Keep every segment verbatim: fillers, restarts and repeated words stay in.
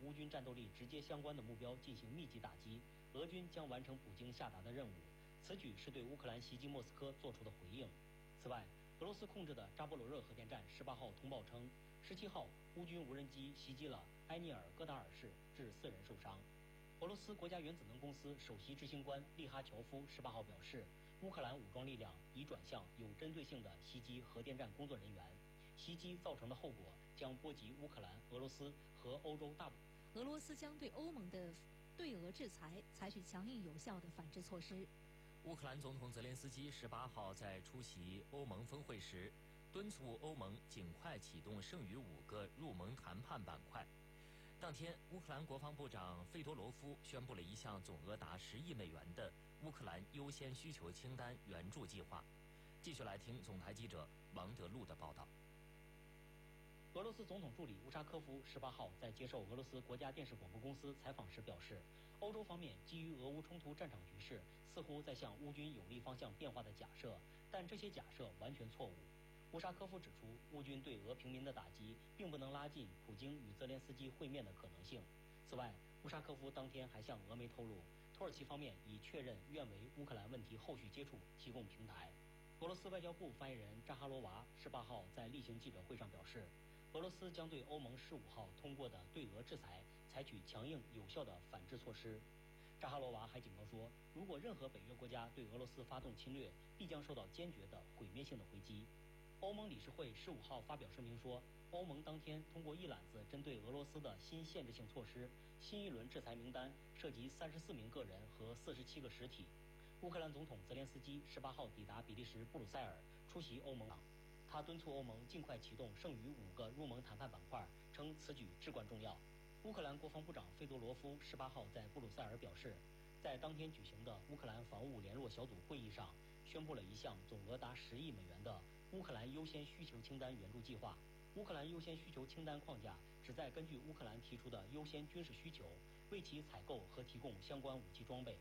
乌军战斗力直接相关的目标进行密集打击，俄军将完成普京下达的任务。此举是对乌克兰袭击莫斯科做出的回应。此外，俄罗斯控制的扎波罗热核电站十八号通报称，十七号乌军无人机袭击了埃涅尔戈达尔市，致四人受伤。俄罗斯国家原子能公司首席执行官利哈乔夫十八号表示，乌克兰武装力量已转向有针对性地袭击核电站工作人员，袭击造成的后果将波及乌克兰、俄罗斯和欧洲大部分。俄罗斯将对欧盟的对俄制裁采取强硬有效的反制措施。 乌克兰总统泽连斯基十八号在出席欧盟峰会时，敦促欧盟尽快启动剩余五个入盟谈判板块。当天，乌克兰国防部长费多罗夫宣布了一项总额达十亿美元的乌克兰优先需求清单援助计划。继续来听总台记者王德禄的报道。 俄罗斯总统助理乌沙科夫十八号在接受俄罗斯国家电视广播公司采访时表示，欧洲方面基于俄乌冲突战场局势似乎在向乌军有利方向变化的假设，但这些假设完全错误。乌沙科夫指出，乌军对俄平民的打击并不能拉近普京与泽连斯基会面的可能性。此外，乌沙科夫当天还向俄媒透露，土耳其方面已确认愿为乌克兰问题后续接触提供平台。俄罗斯外交部发言人扎哈罗娃十八号在例行记者会上表示，俄罗斯将对欧盟十五号通过的对俄制裁采取强硬有效的反制措施。扎哈罗娃还警告说，如果任何北约国家对俄罗斯发动侵略，必将受到坚决的毁灭性的回击。欧盟理事会十五号发表声明说，欧盟当天通过一揽子针对俄罗斯的新限制性措施，新一轮制裁名单涉及三十四名个人和四十七个实体。乌克兰总统泽连斯基十八号抵达比利时布鲁塞尔出席欧盟党，他敦促欧盟尽快启动剩余五个入盟谈判板块，称此举至关重要。乌克兰国防部长费多罗夫十八号在布鲁塞尔表示，在当天举行的乌克兰防务联络小组会议上，宣布了一项总额达十亿美元的乌克兰优先需求清单援助计划。乌克兰优先需求清单框架旨在根据乌克兰提出的优先军事需求，为其采购和提供相关武器装备。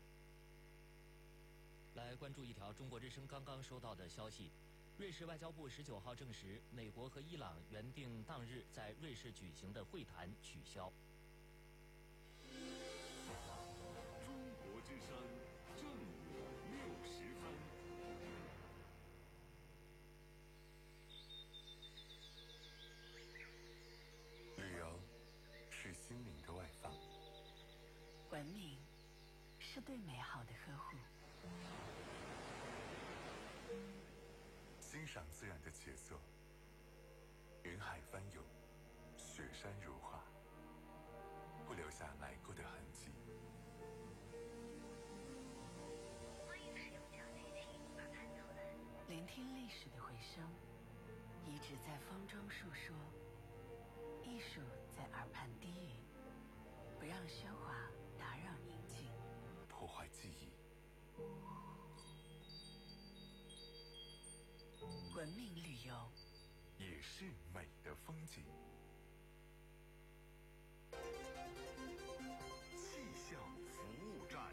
来关注一条中国之声刚刚收到的消息，瑞士外交部十九号证实，美国和伊朗原定当日在瑞士举行的会谈取消。 中国之声正午六十分。 旅游是心灵的外放， 文明是对美好的呵护， 欣赏自然的杰作，云海翻涌，雪山如画，不留下来过的痕迹。 欢迎使用小提琴把盘头的，聆听历史的回声，遗址在风中述说，艺术在耳畔低语，不让喧哗打扰宁静， 破坏记忆。 文明旅游也是美的风景。 气象服务站，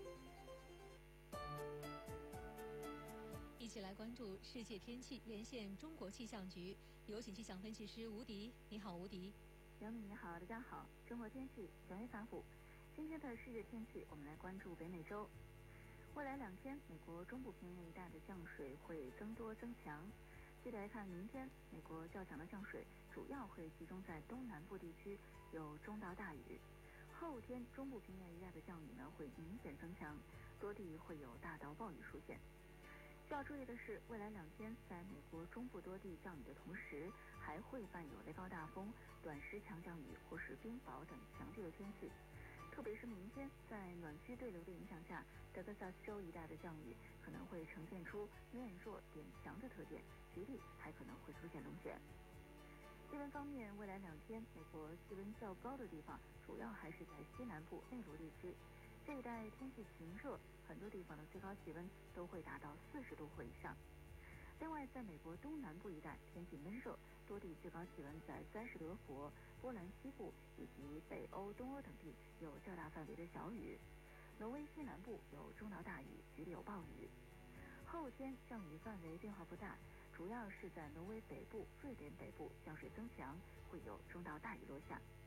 一起来关注世界天气，连线中国气象局，有请气象分析师吴迪。你好，吴迪。 杨敏你好，大家好。中国天气权威发布，今天的世界天气，我们来关注北美洲。未来两天，美国中部平原一带的降水会增多增强。具体来看，明天美国较强的降水主要会集中在东南部地区，有中到大雨。后天中部平原一带的降雨呢会明显增强，多地会有大到暴雨出现。需要注意的是，未来两天在美国中部多地降雨的同时，还会伴有雷暴大风、短时强降雨或是冰雹等强劲的天气。特别是明天，在暖区对流的影响下，德克萨斯州一带的降雨可能会呈现出面弱点强的特点，局地还可能会出现龙卷。气温方面，未来两天美国气温较高的地方，主要还是在西南部内陆地区，这一带天气晴热，很多地方的最高气温都会达到四十度或以上。另外，在美国东南部一带天气闷热，多地最高气温在三十德国、波兰西部以及北欧、东欧等地有较大范围的小雨。挪威西南部有中到大雨，局里有暴雨。后天降雨范围变化不大，主要是在挪威北部、瑞典北部降水增强，会有中到大雨落下。